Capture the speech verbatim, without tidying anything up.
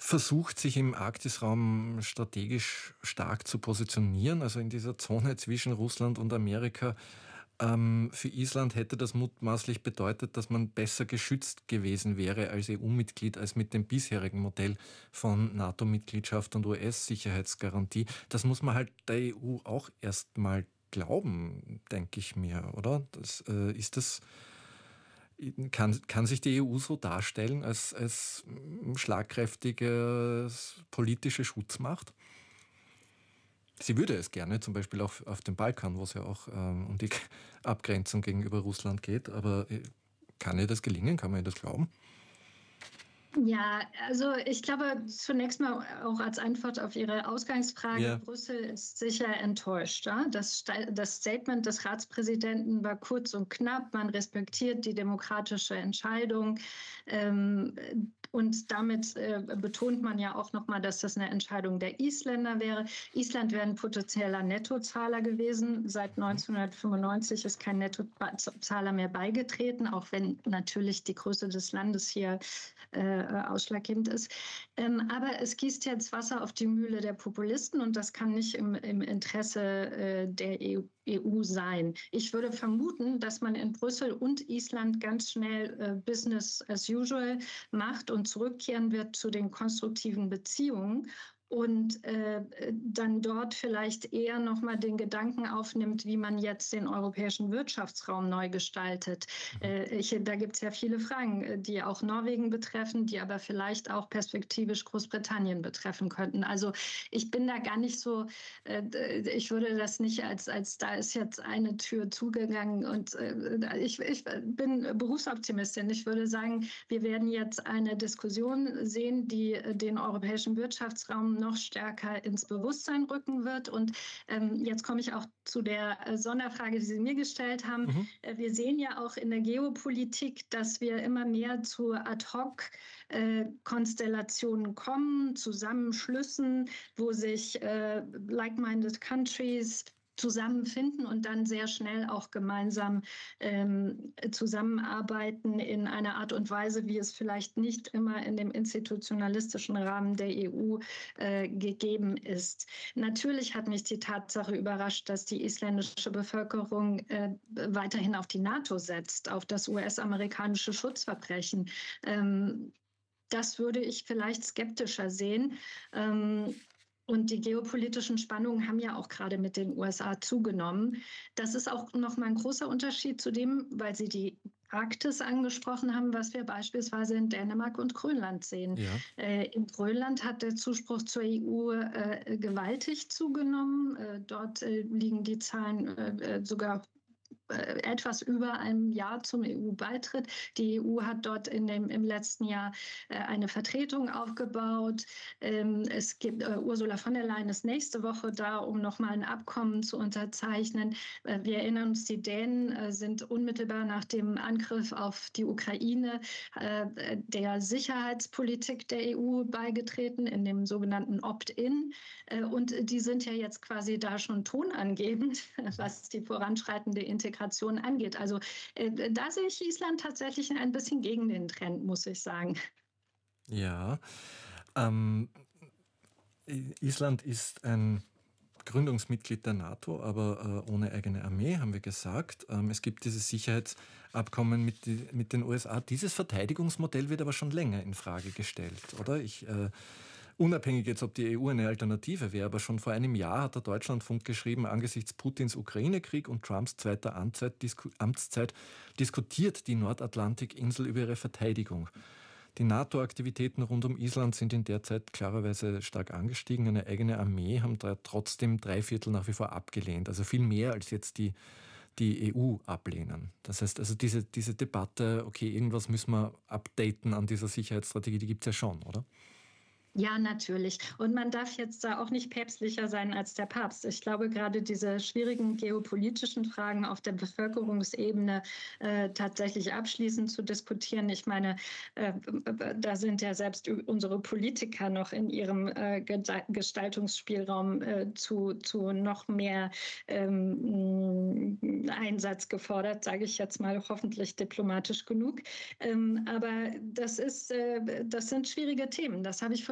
versucht, sich im Arktisraum strategisch stark zu positionieren, also in dieser Zone zwischen Russland und Amerika. Ähm, für Island hätte das mutmaßlich bedeutet, dass man besser geschützt gewesen wäre als E U-Mitglied als mit dem bisherigen Modell von NATO-Mitgliedschaft und U S-Sicherheitsgarantie. Das muss man halt der E U auch erst mal glauben, denke ich mir, oder? Das, äh, ist das, kann, kann sich die E U so darstellen als, als schlagkräftige politische Schutzmacht? Sie würde es gerne, zum Beispiel auf, auf dem Balkan, wo es ja auch ähm, um die Abgrenzung gegenüber Russland geht. Aber äh, kann ihr das gelingen? Kann man ihr das glauben? Ja, also ich glaube zunächst mal auch als Antwort auf Ihre Ausgangsfrage, Ja. Brüssel ist sicher enttäuscht. Ja? Das, Sta- das Statement des Ratspräsidenten war kurz und knapp, man respektiert die demokratische Entscheidung. Ähm, und damit äh, betont man ja auch nochmal, dass das eine Entscheidung der Isländer wäre. Island wäre ein potenzieller Nettozahler gewesen. Seit neunzehnhundertfünfundneunzig ist kein Nettozahler mehr beigetreten, auch wenn natürlich die Größe des Landes hier äh, ausschlaggebend ist. Ähm, aber es gießt jetzt Wasser auf die Mühle der Populisten und das kann nicht im, im Interesse äh, der E U. E U sein. Ich würde vermuten, dass man in Brüssel und Island ganz schnell äh, Business as usual macht und zurückkehren wird zu den konstruktiven Beziehungen und äh, dann dort vielleicht eher nochmal den Gedanken aufnimmt, wie man jetzt den europäischen Wirtschaftsraum neu gestaltet. Mhm. Äh, ich, da gibt es ja viele Fragen, die auch Norwegen betreffen, die aber vielleicht auch perspektivisch Großbritannien betreffen könnten. Also ich bin da gar nicht so, äh, ich würde das nicht als, als da ist jetzt eine Tür zugegangen und äh, ich, ich bin Berufsoptimistin. Ich würde sagen, wir werden jetzt eine Diskussion sehen, die den europäischen Wirtschaftsraum noch stärker ins Bewusstsein rücken wird. Und ähm, jetzt komme ich auch zu der äh, Sonderfrage, die Sie mir gestellt haben. Mhm. Äh, wir sehen ja auch in der Geopolitik, dass wir immer mehr zu Ad-hoc-Konstellationen äh, kommen, Zusammenschlüssen, wo sich äh, like-minded countries zusammenfinden und dann sehr schnell auch gemeinsam ähm, zusammenarbeiten in einer Art und Weise, wie es vielleicht nicht immer in dem institutionalistischen Rahmen der E U äh, gegeben ist. Natürlich hat mich die Tatsache überrascht, dass die isländische Bevölkerung äh, weiterhin auf die NATO setzt, auf das U S-amerikanische Schutzverbrechen. Ähm, das würde ich vielleicht skeptischer sehen. Ähm, und die geopolitischen Spannungen haben ja auch gerade mit den U S A zugenommen. Das ist auch nochmal ein großer Unterschied zu dem, weil Sie die Arktis angesprochen haben, was wir beispielsweise in Dänemark und Grönland sehen. Ja. Äh, in Grönland hat der Zuspruch zur E U äh, gewaltig zugenommen. Äh, dort äh, liegen die Zahlen äh, sogar etwas über einem Jahr zum E U-Beitritt. Die E U hat dort in dem, im letzten Jahr äh, eine Vertretung aufgebaut. Ähm, es gibt, äh, Ursula von der Leyen ist nächste Woche da, um nochmal ein Abkommen zu unterzeichnen. Äh, wir erinnern uns, die Dänen äh, sind unmittelbar nach dem Angriff auf die Ukraine äh, der Sicherheitspolitik der E U beigetreten, in dem sogenannten Opt-in. Äh, und die sind ja jetzt quasi da schon tonangebend, was die voranschreitende Integration angeht. Also äh, da sehe ich Island tatsächlich ein bisschen gegen den Trend, muss ich sagen. Ja. Ähm, Island ist ein Gründungsmitglied der NATO, aber äh, ohne eigene Armee, haben wir gesagt. Ähm, es gibt dieses Sicherheitsabkommen mit, die, mit den U S A. Dieses Verteidigungsmodell wird aber schon länger in Frage gestellt, oder? Ich, äh, unabhängig jetzt, ob die E U eine Alternative wäre, aber schon vor einem Jahr hat der Deutschlandfunk geschrieben, angesichts Putins Ukraine-Krieg und Trumps zweiter Amtszeit, disku- Amtszeit diskutiert die Nordatlantikinsel über ihre Verteidigung. Die NATO-Aktivitäten rund um Island sind in der Zeit klarerweise stark angestiegen. Eine eigene Armee haben da trotzdem drei Viertel nach wie vor abgelehnt. Also viel mehr als jetzt die, die E U ablehnen. Das heißt, also diese, diese Debatte, okay, irgendwas müssen wir updaten an dieser Sicherheitsstrategie, die gibt es ja schon, oder? Ja, natürlich. Und man darf jetzt da auch nicht päpstlicher sein als der Papst. Ich glaube, gerade diese schwierigen geopolitischen Fragen auf der Bevölkerungsebene äh, tatsächlich abschließend zu diskutieren. Ich meine, äh, da sind ja selbst unsere Politiker noch in ihrem äh, Gestaltungsspielraum äh, zu, zu noch mehr ähm, Einsatz gefordert, sage ich jetzt mal, hoffentlich diplomatisch genug. Ähm, aber das ist, äh, das sind schwierige Themen. Das habe ich